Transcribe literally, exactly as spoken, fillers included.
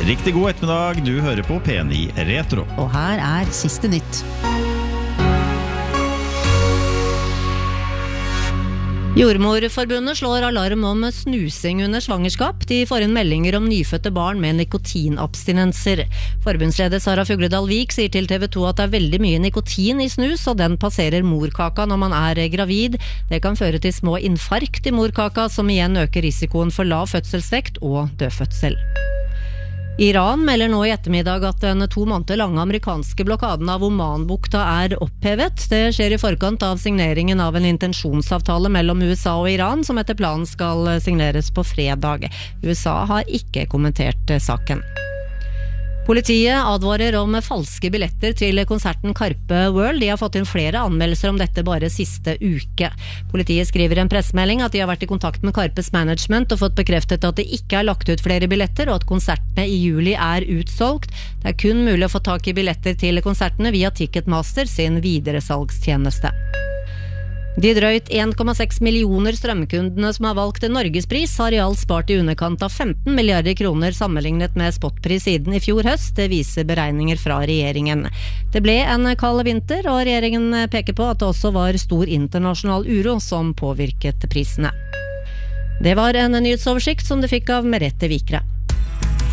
Riktig god ettermiddag, du hører på P ni Retro. Og her er siste nytt. Jordmorforbundet slår alarm om snusing under svangerskap. De får inn meldinger om nyfødte barn med nikotinabstinenser. Forbundsleder Sara Fugledal-Vik sier til T V to at det er veldig mye nikotin i snus, og den passerer morkaka når man er gravid. Det kan føre til små infarkt i morkaka, som igjen øker risikoen for lav fødselsvekt og dødfødsel. Iran melder nå i ettermiddag at den to måneder lange amerikanske blokaden av Omanbukta er opphevet. Det skjer i forkant av signeringen av en intensjonsavtale mellom U S A og Iran, som etter planen skal signeres på fredag. U S A har ikke kommentert saken. Politiet advarer om falske billetter til konserten Karpe World. De har fått inn flere anmeldelser om dette bare siste uke. Politiet skriver i en pressemelding at de har vært i kontakt med Karpes management og fått bekreftet at det ikke er lagt ut flere billetter, og at konsertene i juli er utsolgt. Det er kun mulig å få tak i billetter til konsertene via Ticketmaster sin videresalgstjeneste. De drøyt en komma seks millioner strømkundene som har valgt Norgespris har i alt spart i underkant av femten milliarder kroner sammenlignet med spotpris siden i fjor høst. Det viser beregninger fra regjeringen. Det ble en kald vinter, og regjeringen peker på at det også var stor internasjonal uro som påvirket prisene. Det var en nyhetsoversikt som du fikk av Merete Vikre.